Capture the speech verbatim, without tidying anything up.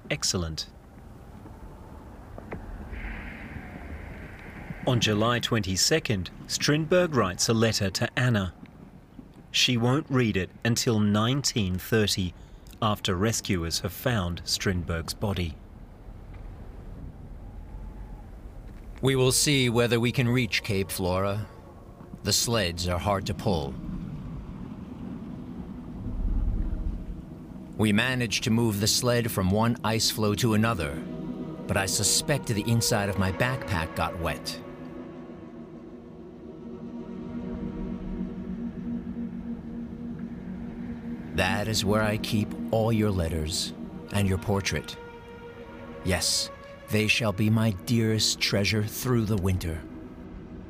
excellent. On July twenty-second, Strindberg writes a letter to Anna. She won't read it until nineteen thirty, after rescuers have found Strindberg's body. We will see whether we can reach Cape Flora. The sleds are hard to pull. We managed to move the sled from one ice floe to another, but I suspect the inside of my backpack got wet. That is where I keep all your letters and your portrait. Yes, they shall be my dearest treasure through the winter.